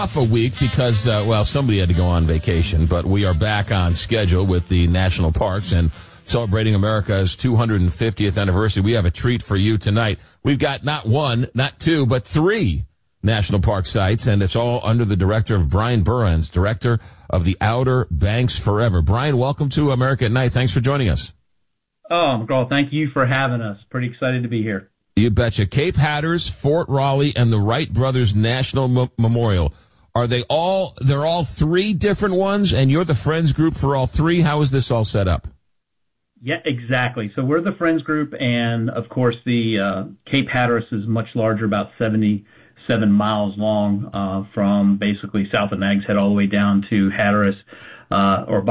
Off a week because, somebody had to go on vacation, but we are back on schedule with the national parks and celebrating America's 250th anniversary. We have a treat for you tonight. We've got not one, not two, but three national park sites, and it's all under the director of Brian Burns, director of the Outer Banks Forever. Brian, welcome to America at Night. Thanks for joining us. Oh, McGraw, thank you for having us. Pretty excited to be here. You betcha. Cape Hatteras, Fort Raleigh, and the Wright Brothers National Memorial. They're all three different ones, and you're the Friends group for all three? How is this all set up? Yeah, exactly. So we're the Friends group, and of course the Cape Hatteras is much larger, about 77 miles long, from basically south of Nags Head all the way down to Hatteras, or about